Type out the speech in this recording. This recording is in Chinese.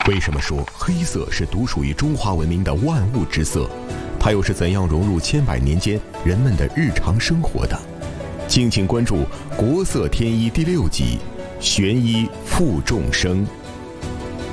为什么说黑色是独属于中华文明的万物之色？它又是怎样融入千百年间人们的日常生活的？敬请关注《国色天衣》第6集《玄衣负众生》。